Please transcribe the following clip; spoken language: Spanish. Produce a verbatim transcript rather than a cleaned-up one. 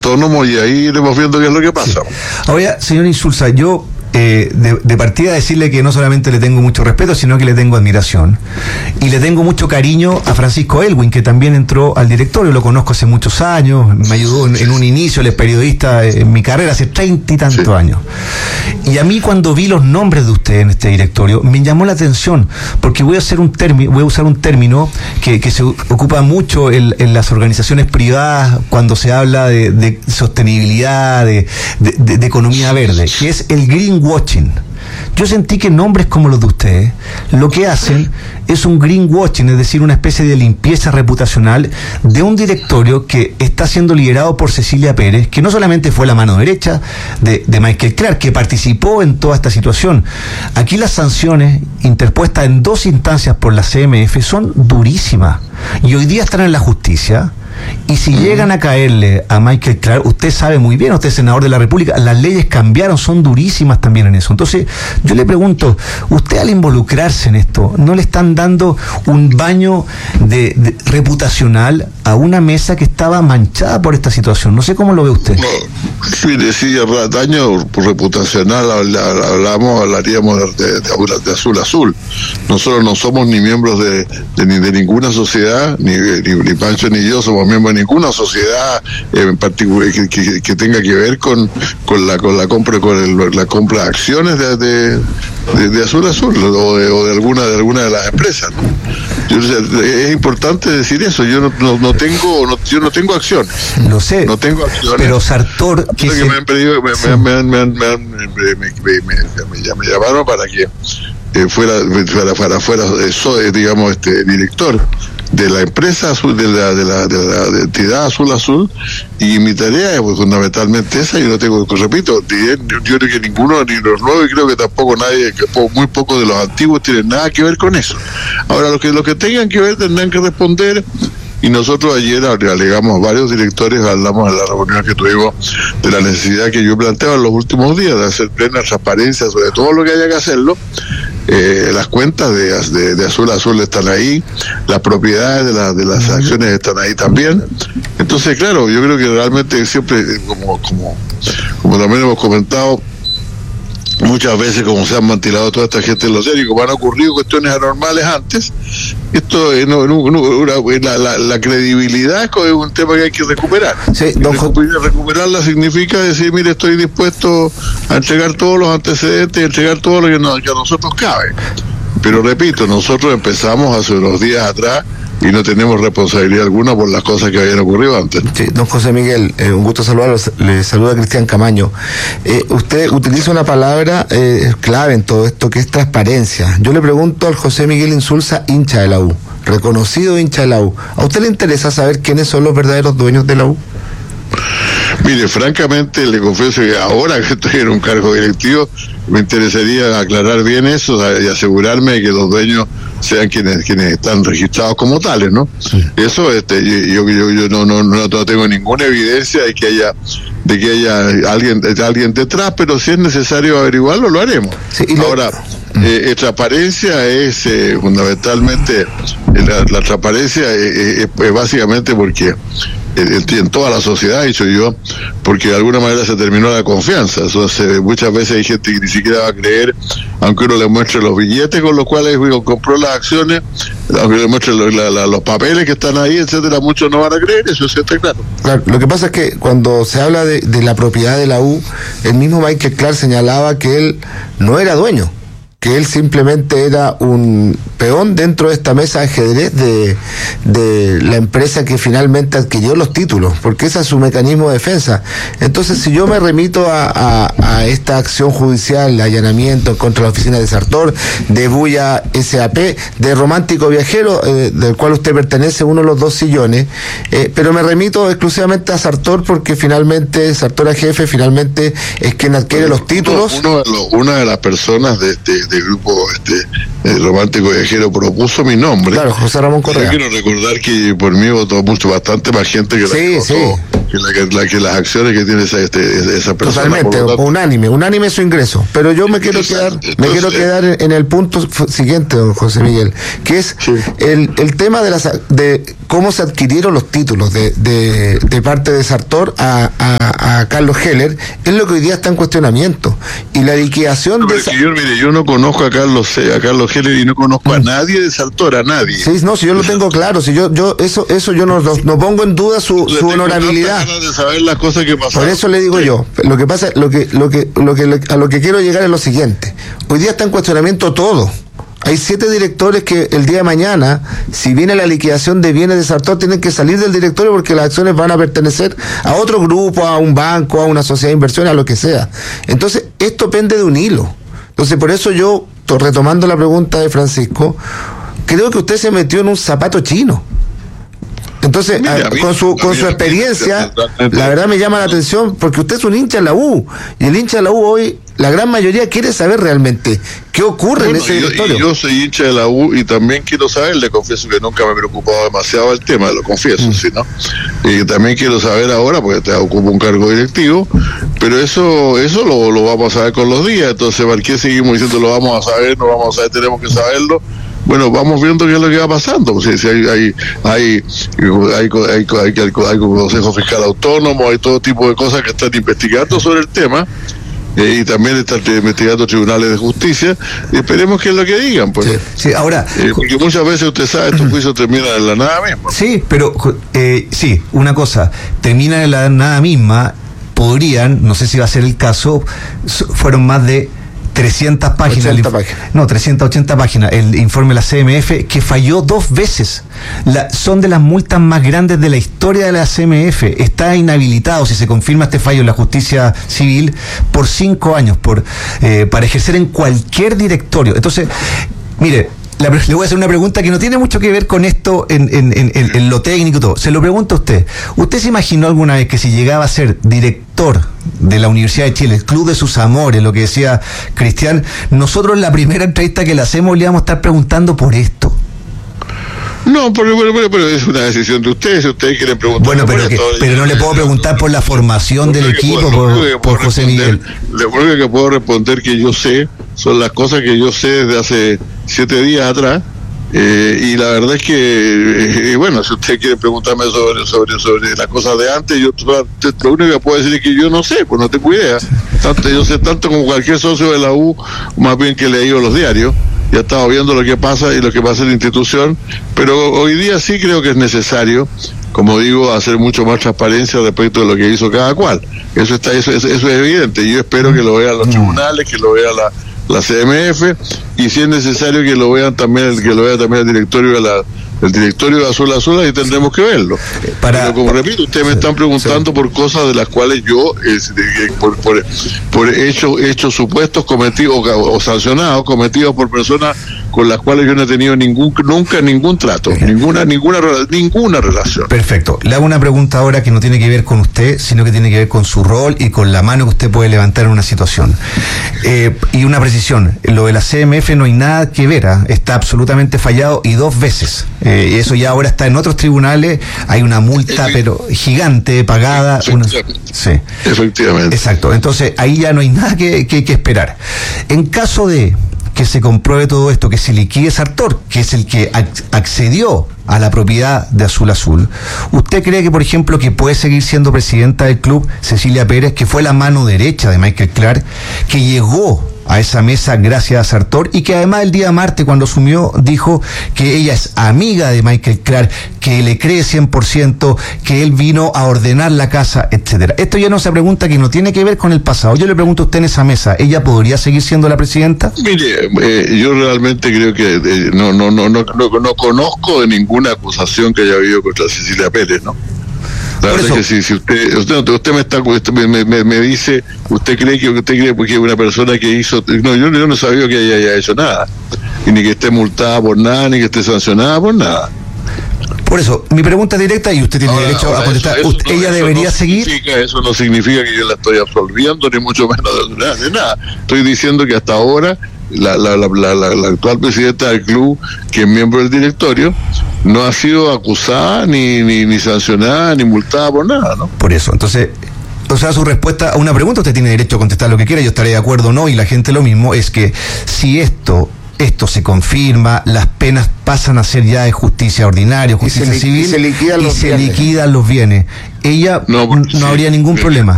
autónomos y ahí iremos viendo qué es lo que pasa. Sí. Ahora, señor Insulza, yo eh, de, de partida decirle que no solamente le tengo mucho respeto, sino que le tengo admiración. Y le tengo mucho cariño a Francisco Elwin, que también entró al directorio, lo conozco hace muchos años, me ayudó en, en un inicio, él es periodista en mi carrera hace treinta y tantos sí. años. Y a mí cuando vi los nombres de usted en este directorio, me llamó la atención, porque voy a hacer un término, voy a usar un término que, que se ocupa mucho en, en las organizaciones privadas cuando se habla de, de sostenibilidad, de, de, de, de economía verde, que es el greenwashing. Yo sentí que nombres como los de ustedes lo que hacen es un greenwashing, es decir, una especie de limpieza reputacional de un directorio que está siendo liderado por Cecilia Pérez, que no solamente fue la mano derecha de, de Michael Clark, que participó en toda esta situación. Aquí las sanciones interpuestas en dos instancias por la C M F son durísimas y hoy día están en la justicia. Y si llegan a caerle a Michael Clark, usted sabe muy bien, usted es senador de la República, las leyes cambiaron, son durísimas también en eso. Entonces, yo le pregunto, usted al involucrarse en esto, ¿no le están dando un baño de, de reputacional a una mesa que estaba manchada por esta situación? No sé cómo lo ve usted. No, mire, si daño reputacional hablamos, hablaríamos de, de, de azul azul. Nosotros no somos ni miembros de, de, ni de ninguna sociedad, ni, ni, ni Pancho ni yo somos miembros de ninguna sociedad eh, en particular que, que, que tenga que ver con, con la con la compra con el, la compra de acciones de, de, de, de Azul Azul o de, o de alguna de alguna de las empresas, ¿no? Yo, es importante decir eso. Yo no, no, no tengo no, yo no tengo acciones. Lo sé. No tengo acciones. Pero Sartor que, que se... me han pedido me, sí. me, me, me, me, me, me, me, me, me llamaron para que eh, fuera fuera fuera, fuera eso, digamos este director de la empresa azul, de la, de la, de la de entidad Azul Azul, y mi tarea es pues, fundamentalmente esa. Yo no tengo, repito, yo creo que ninguno, ni los nuevos, y creo que tampoco nadie, que muy pocos de los antiguos tienen nada que ver con eso. Ahora, los que, los que tengan que ver tendrán que responder. Y nosotros ayer alegamos, varios directores, hablamos en la reunión que tuvimos de la necesidad que yo planteaba en los últimos días de hacer plena transparencia sobre todo lo que haya que hacerlo. Eh, las cuentas de, de, de Azul Azul están ahí, las propiedades de, la, de las acciones están ahí también. Entonces, claro, yo creo que realmente siempre, como, como, como también hemos comentado, muchas veces como se han mantilado toda esta gente en los diarios, como han ocurrido cuestiones anormales antes, esto eh, no, no, no, una, la, la, la credibilidad es un tema que hay que recuperar. Sí, recuperar recuperarla significa decir, mire, estoy dispuesto a entregar todos los antecedentes, a entregar todo lo que, no, que a nosotros cabe. Pero repito, nosotros empezamos hace unos días atrás y no tenemos responsabilidad alguna por las cosas que habían ocurrido antes. Sí, don José Miguel, eh, un gusto saludarlo, le saluda Cristian Camaño. Eh, usted utiliza una palabra eh, clave en todo esto, que es transparencia. Yo le pregunto al José Miguel Insulza, hincha de la U, reconocido hincha de la U. ¿A usted le interesa saber quiénes son los verdaderos dueños de la U? Mire, francamente le confieso que ahora que estoy en un cargo directivo me interesaría aclarar bien eso y asegurarme de que los dueños sean quienes quienes están registrados como tales, ¿no? Sí. Eso, este, yo yo yo no no no tengo ninguna evidencia de que haya de que haya alguien alguien detrás, pero si es necesario averiguarlo lo haremos. Sí, y ahora lo... eh, transparencia es eh, fundamentalmente eh, la, la transparencia es, es básicamente porque en toda la sociedad, he dicho yo, porque de alguna manera se terminó la confianza. Entonces, muchas veces hay gente que ni siquiera va a creer, aunque uno le muestre los billetes con los cuales uno compró las acciones, aunque le muestre los, la, la, los papeles que están ahí, etcétera, muchos no van a creer, eso sí está claro. Claro, lo que pasa es que cuando se habla de, de la propiedad de la U, el mismo Michael Clark señalaba que él no era dueño, que él simplemente era un peón dentro de esta mesa de ajedrez de, de la empresa que finalmente adquirió los títulos, porque ese es su mecanismo de defensa. Entonces, si yo me remito a, a, a esta acción judicial, de allanamiento contra la oficina de Sartor, de Buya S A P, de Romántico Viajero, eh, del cual usted pertenece, uno de los dos sillones, eh, pero me remito exclusivamente a Sartor porque finalmente Sartor A G F finalmente es quien adquiere los títulos. Uno, uno de los, una de las personas de, de del grupo este el Romántico Viajero propuso mi nombre. Claro, José Ramón Correa. Yo quiero recordar que por mí votó mucho, bastante más gente que la sí, que votó. Sí. que, la, que, la, que las acciones que tiene esa, este, esa persona. Totalmente, tanto, unánime, unánime su ingreso. Pero yo me quiero quedar, entonces, me quiero quedar en, en el punto siguiente, don José Miguel, que es sí. el, el tema de las de cómo se adquirieron los títulos de, de, de parte de Sartor a, a, a Carlos Heller, es lo que hoy día está en cuestionamiento. Y la liquidación no, de esa... yo, mire, yo no conozco a Carlos a Carlos Heller y no conozco mm. a nadie de Sartor, a nadie. Sí, no, si yo lo tengo claro, si yo, yo eso, eso yo no, no, no pongo en duda su, su honorabilidad. De saber las cosas que pasaron. Por eso le digo sí. yo, lo que pasa, lo que, lo que, lo que, a lo que quiero llegar es lo siguiente. Hoy día está en cuestionamiento todo. Hay siete directores que el día de mañana, si viene la liquidación de bienes de Sartor, tienen que salir del directorio porque las acciones van a pertenecer a otro grupo, a un banco, a una sociedad de inversión, a lo que sea. Entonces, esto pende de un hilo. Entonces, por eso yo, retomando la pregunta de Francisco, creo que usted se metió en un zapato chino. Entonces, mira, a, mí, con su con su experiencia, la verdad me llama la atención, porque usted es un hincha de la U, y el hincha de la U hoy, la gran mayoría quiere saber realmente qué ocurre bueno, en ese directorio. Yo, yo soy hincha de la U y también quiero saber, le confieso que nunca me he preocupado demasiado del tema, lo confieso, mm. ¿sí, no? Y también quiero saber ahora, porque te ocupo un cargo directivo, pero eso eso lo, lo vamos a saber con los días. Entonces, ¿por qué seguimos diciendo lo vamos a saber, no vamos a saber, tenemos que saberlo? Bueno, vamos viendo qué es lo que va pasando. Si, si hay, hay, hay, hay, hay, hay, hay, hay Consejo Fiscal Autónomo, hay todo tipo de cosas que están investigando sobre el tema. Eh, y también están investigando tribunales de justicia, y esperemos que es lo que digan, pues. Sí, sí, ahora eh, porque muchas veces usted sabe, estos juicios terminan en la nada misma. Sí, pero eh, sí, una cosa, terminan en la nada misma, podrían, no sé si va a ser el caso, fueron más de trescientas páginas, ochenta páginas. No, trescientas ochenta páginas, el informe de la C M F, que falló dos veces. La, son de las multas más grandes de la historia de la C M F. Está inhabilitado, si se confirma este fallo en la justicia civil, por cinco años, por eh, para ejercer en cualquier directorio. Entonces, mire, La, le voy a hacer una pregunta que no tiene mucho que ver con esto en, en, en, en, en lo técnico y todo. Se lo pregunto a usted. ¿Usted se imaginó alguna vez que si llegaba a ser director de la Universidad de Chile, el club de sus amores, lo que decía Cristian, nosotros en la primera entrevista que le hacemos le íbamos a estar preguntando por esto? No, pero, pero, pero, pero es una decisión de ustedes. Si ustedes quieren preguntar. Bueno, pero, que, pero no le puedo preguntar por la formación del equipo, por, por José Miguel. Lo único que puedo responder que yo sé son las cosas que yo sé desde hace siete días atrás. Eh, y la verdad es que, eh, bueno, si usted quiere preguntarme sobre sobre sobre las cosas de antes, yo lo único que puedo decir es que yo no sé, pues no tengo idea. Tanto, yo sé tanto como cualquier socio de la U, más bien que he leído los diarios, ya he estado viendo lo que pasa y lo que pasa en la institución, pero hoy día sí creo que es necesario, como digo, hacer mucho más transparencia respecto de lo que hizo cada cual. Eso está, eso, eso, eso es evidente, y yo espero que lo vean los tribunales, que lo vea la la C M F, y si es necesario que lo vean también, que lo vea también el directorio de la el directorio de Azul Azul, y tendremos que verlo. Para, Pero como repito, ustedes me están preguntando sí. por cosas de las cuales yo, eh, por, por, por hechos hechos supuestos cometidos o, o sancionados, cometidos por personas con las cuales yo no he tenido ningún nunca ningún trato, ninguna ninguna ninguna relación. Perfecto. Le hago una pregunta ahora que no tiene que ver con usted, sino que tiene que ver con su rol y con la mano que usted puede levantar en una situación. Eh, y una precisión, lo de la C M F no hay nada que ver, ¿eh? Está absolutamente fallado y dos veces. Eh, y eso ya ahora está en otros tribunales, hay una multa eh, pero gigante pagada. Efectivamente. Una, sí. Efectivamente. Exacto. Entonces ahí ya no hay nada que, que, que esperar. En caso de que se compruebe todo esto, que se liquide Sartor, que es el que accedió a la propiedad de Azul Azul, ¿usted cree que, por ejemplo, que puede seguir siendo presidenta del club Cecilia Pérez, que fue la mano derecha de Michael Clark, que llegó a esa mesa gracias a Sartor, y que además el día martes, cuando asumió, dijo que ella es amiga de Michael Clark, que le cree cien por ciento, que él vino a ordenar la casa, etcétera? Esto ya no es una pregunta que no tiene que ver con el pasado. Yo le pregunto a usted en esa mesa, ¿ella podría seguir siendo la presidenta? Mire, eh, yo realmente creo que eh, no, no, no, no, no, no conozco de ninguna acusación que haya habido contra Cecilia Pérez, ¿no? La verdad es que si, si usted, usted usted me está usted me, me, me dice, usted cree que usted cree porque es una persona que hizo, no, yo, yo no sabía que ella haya hecho nada, y ni que esté multada por nada, ni que esté sancionada por nada. Por eso, mi pregunta es directa y usted tiene ahora, derecho ahora, a contestar. Eso, eso usted, no, ¿ella debería no seguir? Eso no significa que yo la estoy absolviendo, ni mucho menos de nada. De nada. Estoy diciendo que hasta ahora la, la, la, la, la, la actual presidenta del club, que es miembro del directorio, no ha sido acusada, ni, ni, ni sancionada, ni multada por nada, ¿no? Por eso, entonces, o sea, su respuesta a una pregunta, usted tiene derecho a contestar lo que quiera, yo estaré de acuerdo o no, y la gente lo mismo, es que si esto... esto se confirma, las penas pasan a ser ya de justicia ordinaria, justicia y se, civil, y se liquidan, y los, se bienes. liquidan los bienes. Ella no, no habría ningún problema.